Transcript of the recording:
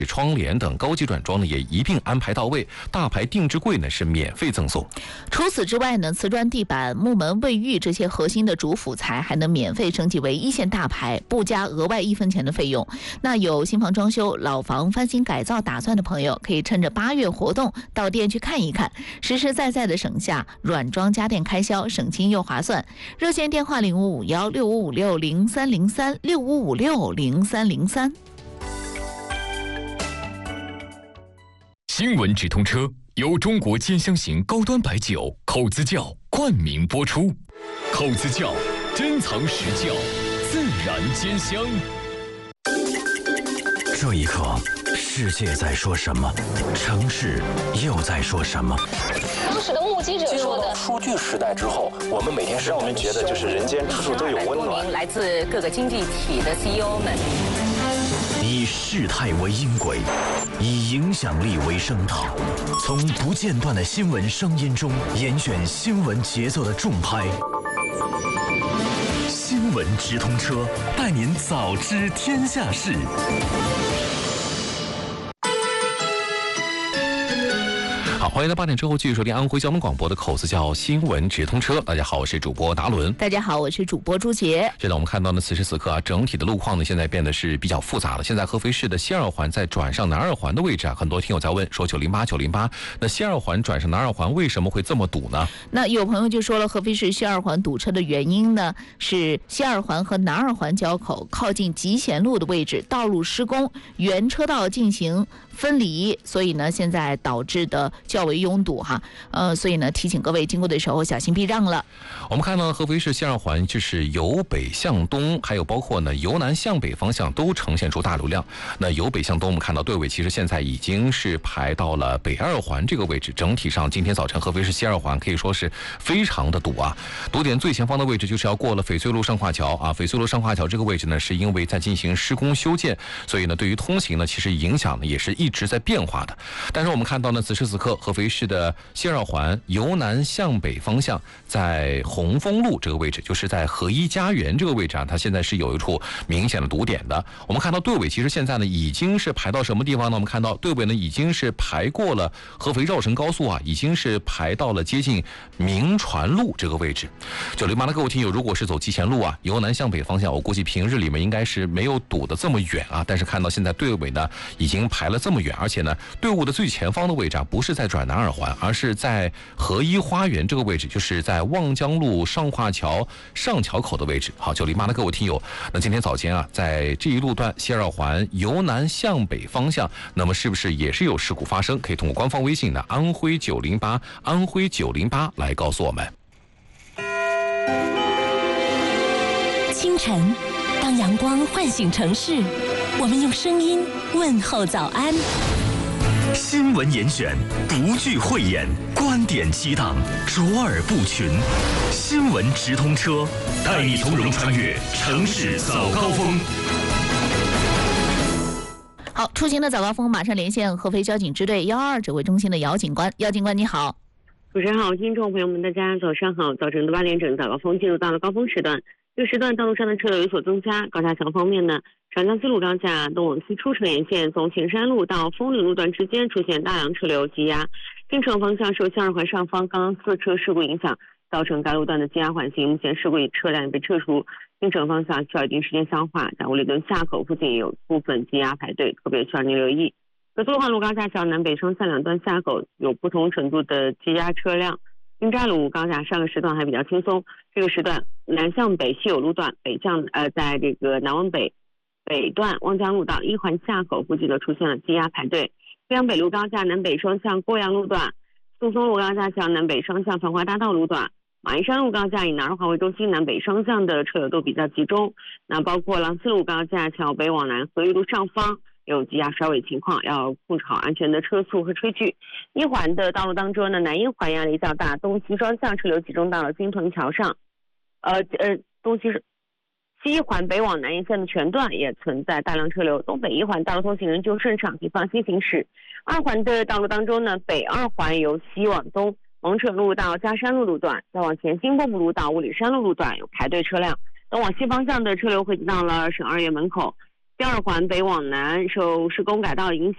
窗帘等高级软装呢也一并安排到位，大牌定制柜呢是免费赠送。 除此之外呢，瓷砖地板、木门、卫浴这些核心的主辅材还能免费升级为一线大牌，不加额外1分钱的费用。那有新房装修、老房翻新改造打算的朋友，可以趁着8月活动到店去看一看，实实在在的省下软装家电开销，省心又划算。热线电话05516560030365560303。 新闻直通车由中国尖香型高端白酒口子窖冠名播出，口子窖珍藏实窖，自然尖香。 这一刻，世界在说什么？城市又在说什么？ 当时的目击者说的， 数据时代之后，我们每天让我们觉得就是人间处处都有温暖。 来自各个经济体的 CEO 们， 以事态为音轨，以影响力为声道，从不间断的新闻声音中严选新闻节奏的重拍。新闻直通车，带您早知天下事。 好，欢迎在8点之后继续收听安徽交通广播的口子窖新闻直通车。大家好，我是主播达伦。 大家好，我是主播朱杰。 是的，我们看到呢，此时此刻啊，整体的路况呢，现在变得是比较复杂了。现在合肥市的西二环在转上南二环的位置啊，很多听友在问说908，那西二环转上南二环为什么会这么堵呢？ 那有朋友就说了，合肥市西二环堵车的原因呢，是西二环和南二环交口靠近集贤路的位置，道路施工，原车道进行分离，所以呢，现在导致的较为拥堵哈。所以呢，提醒各位经过的时候小心避让了。 我们看到合肥市西二环就是由北向东，还有包括呢由南向北方向都呈现出大流量。那由北向东，我们看到队尾其实现在已经是排到了北二环这个位置。整体上，今天早晨合肥市西二环可以说是非常的堵啊。堵点最前方的位置就是要过了翡翠路上化桥啊。翡翠路上化桥这个位置呢，是因为在进行施工修建，所以呢，对于通行呢，其实影响呢也是一直在变化的。但是我们看到呢，此时此刻合肥市的西二环由南向北方向，在红枫路这个位置，就是在合一家园这个位置啊，它现在是有一处明显的堵点的。我们看到队尾其实现在呢已经是排到什么地方呢？我们看到队尾呢已经是排过了合肥绕城高速啊，已经是排到了接近明传路这个位置。908的各位听友，如果是走集贤路啊，由南向北方向，我估计平日里面应该是没有堵得这么远啊。但是看到现在队尾呢已经排了这么远，而且呢队伍的最前方的位置啊，不是在转南二环，而是在合一花园这个位置，就是在望江路上化桥上桥口的位置。好，908的各位听友，那今天早间啊，在这一路段西二环由南向北方向，那么是不是也是有事故发生？可以通过官方微信呢安徽908安徽908来告诉我们。 清晨，当阳光唤醒城市，我们用声音问候早安。 新闻严选，不惧讳言，观点激荡，卓尔不群。新闻直通车，带你从容穿越城市早高峰。 好，出行的早高峰，马上连线合肥交警支队122指挥中心的姚警官。姚警官你好。 主持人好，听众朋友们大家早上好。早晨的8点整，早高峰进入到了高峰时段。这个时段道路上的车流有所增加。高架桥方面呢，长江西路高架东往西出城沿线从前山路到枫林路段之间出现大量车流积压，京城方向受西二环上方刚4车事故影响，造成该路段的积压缓行。目前事故车辆被撤出，京城方向需要一定时间消化。在五里墩下口附近也有部分积压排队，特别需要您留意。可苏环路高架桥南北双向两端下口有不同程度的积压车辆。金寨路高架上个时段还比较轻松，这个时段南向北西有路段，在这个南往北段望江路到1环下口附近都出现了积压排队。贵阳北路高架南北双向郭阳路段，宋松路高架桥南北双向繁华大道路段，马鞍山路高架以南二环为中心，南北双向的车流都比较集中。那包括郎西路高架桥北往南合一路上方有积压甩尾情况，要控制好安全的车速和车距。1环的道路当中呢，南1环压力较大，东西双向车流集中到了金屯桥上。西1环北往南沿线的全段也存在大量车流，东北1环道路通行仍旧顺畅，可以放心行驶。2环的道路当中呢，北2环由西往东蒙城路到嘉山路路段，再往前新蚌埠路到五里山路路段有排队车辆，东往西方向的车流汇集到了省2院门口。第2环北往南受施工改道影响，